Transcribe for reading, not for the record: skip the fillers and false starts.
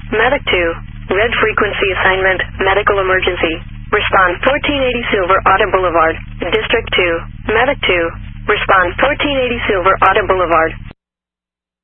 Medic 2. Red frequency assignment, medical emergency. Respond 1480 Silver Auto Boulevard, District 2. Medic 2. Respond 1480 Silver Auto Boulevard.